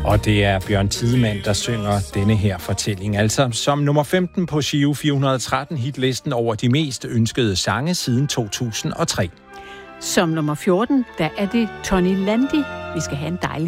Og det er Bjørn Tidemand, der synger denne her fortælling. Altså som nummer 15 på Giro 413 hitlisten over de mest ønskede sange siden 2003. Som nummer 14, der er det Tony Landi. Vi skal have en dejlig